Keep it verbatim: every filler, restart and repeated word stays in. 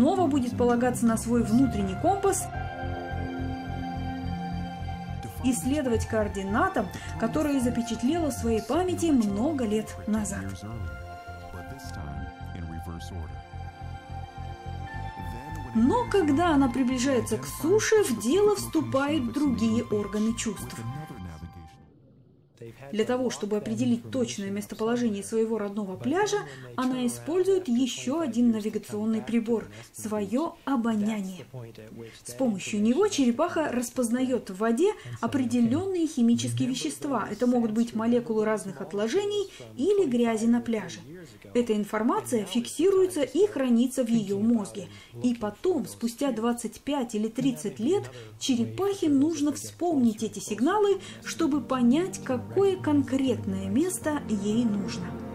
снова будет полагаться на свой внутренний компас и следовать координатам, которые запечатлела в своей памяти много лет назад. Но когда она приближается к суше, в дело вступают другие органы чувств. Для того, чтобы определить точное местоположение своего родного пляжа, она использует еще один навигационный прибор – свое обоняние. С помощью него черепаха распознает в воде определенные химические вещества. Это могут быть молекулы разных отложений или грязи на пляже. Эта информация фиксируется и хранится в ее мозге. И потом, спустя двадцать пять или тридцать лет, черепахе нужно вспомнить эти сигналы, чтобы понять, какое конкретное место ей нужно.